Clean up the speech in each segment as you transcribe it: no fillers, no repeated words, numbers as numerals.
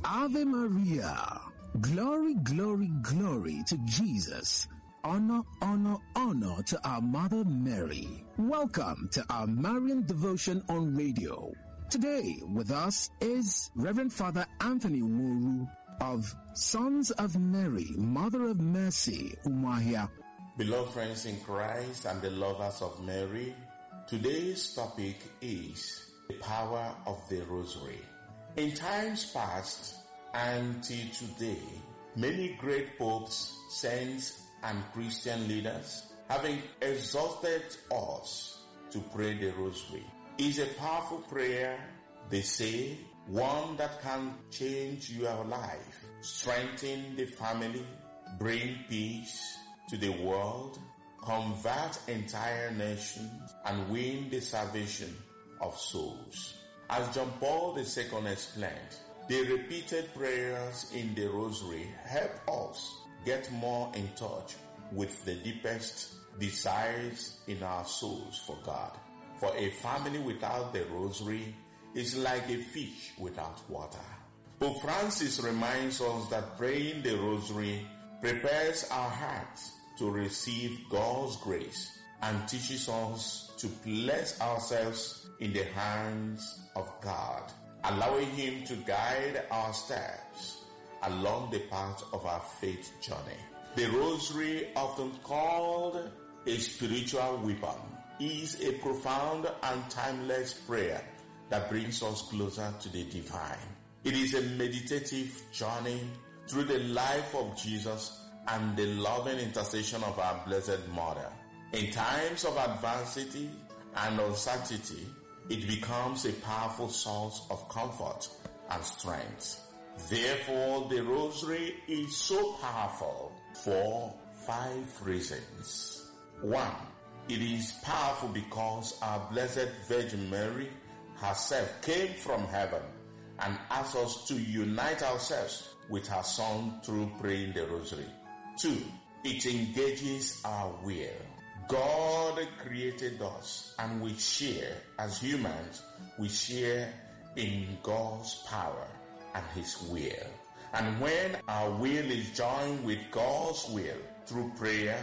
Ave Maria. Glory, glory, glory to Jesus. Honor, honor, honor to our Mother Mary. Welcome to our Marian Devotion on Radio. Today with us is Reverend Father Anthony Nworu of Sons of Mary, Mother of Mercy, Umuahia. Beloved friends in Christ and the lovers of Mary, today's topic is the power of the Rosary. In times past and till today, many great popes, saints, and Christian leaders having exhorted us to pray the Rosary. It's a powerful prayer, they say, one that can change your life, strengthen the family, bring peace to the world, convert entire nations, and win the salvation of souls. As John Paul II explained, the repeated prayers in the Rosary help us get more in touch with the deepest desires in our souls for God. For a family without the Rosary is like a fish without water. Pope Francis reminds us that praying the Rosary prepares our hearts to receive God's grace and teaches us to place ourselves in the hands of God, allowing Him to guide our steps along the path of our faith journey. The Rosary, often called a spiritual weapon, is a profound and timeless prayer that brings us closer to the divine. It is a meditative journey through the life of Jesus and the loving intercession of our Blessed Mother. In times of adversity and uncertainty, it becomes a powerful source of comfort and strength. Therefore, the Rosary is so powerful for 5 reasons. 1. It is powerful because our Blessed Virgin Mary herself came from heaven and asked us to unite ourselves with her Son through praying the Rosary. 2. It engages our will. God created us, and we share, as humans, we share in God's power and His will. And when our will is joined with God's will through prayer,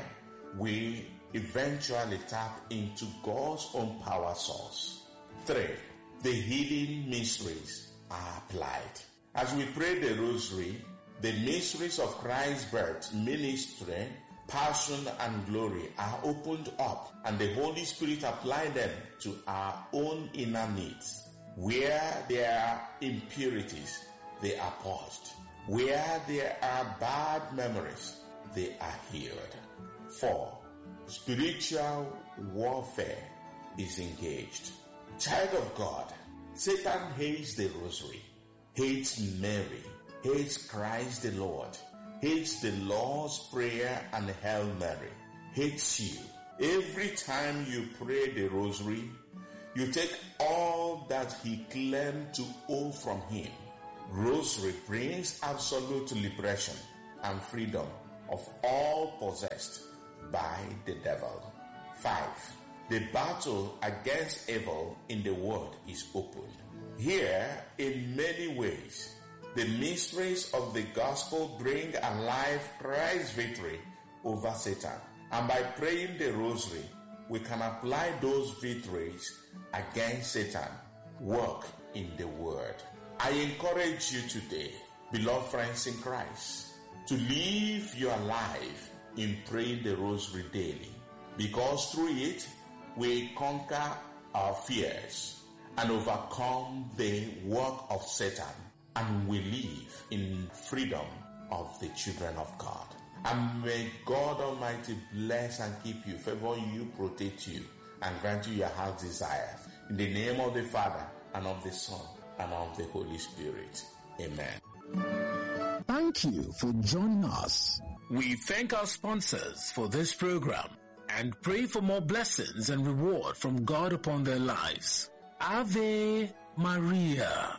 we eventually tap into God's own power source. 3. The hidden mysteries are applied. As we pray the Rosary, the mysteries of Christ's birth, ministry, passion, and glory are opened up, and the Holy Spirit applies them to our own inner needs. Where there are impurities, they are purged. Where there are bad memories, they are healed. 4. Spiritual warfare is engaged. Child of God, Satan hates the Rosary, hates Mary, hates Christ the Lord, hates the Lord's Prayer and Hail Mary, hates you. Every time you pray the Rosary, you take all that he claimed to owe from him. Rosary brings absolute liberation and freedom of all possessed by the devil. 5. The battle against evil in the world is opened. Here, in many ways, the mysteries of the gospel bring alive Christ's victory over Satan. And by praying the Rosary, we can apply those victories against Satan, work in the Word. I encourage you today, beloved friends in Christ, to live your life in praying the Rosary daily, because through it, we conquer our fears and overcome the work of Satan, and we live in freedom of the children of God. And may God Almighty bless and keep you, favor you, protect you, and grant you your heart's desires. In the name of the Father, and of the Son, and of the Holy Spirit. Amen. Thank you for joining us. We thank our sponsors for this program and pray for more blessings and reward from God upon their lives. Ave Maria.